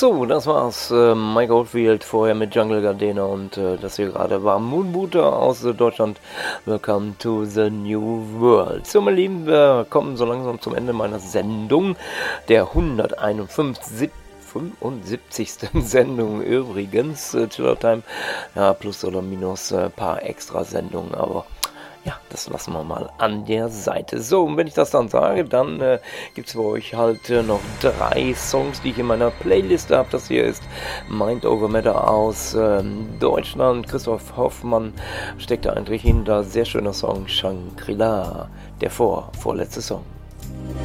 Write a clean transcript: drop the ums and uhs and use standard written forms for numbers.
So, das war's. Mike Oldfield vorher mit Jungle Gardena und das hier gerade war Moonbooter aus Deutschland. Welcome to the New World. So, meine Lieben, wir kommen so langsam zum Ende meiner Sendung, der 175. Sendung übrigens. Chiller Time, ja, plus oder minus paar extra Sendungen, aber ja, das lassen wir mal an der Seite. So, und wenn ich das dann sage, dann gibt es für euch halt noch 3 Songs, die ich in meiner Playliste habe. Das hier ist Mind Over Matter aus Deutschland. Christoph Hoffmann steckt da eigentlich hinter. Sehr schöner Song, Shangri-La, der vorletzte Song.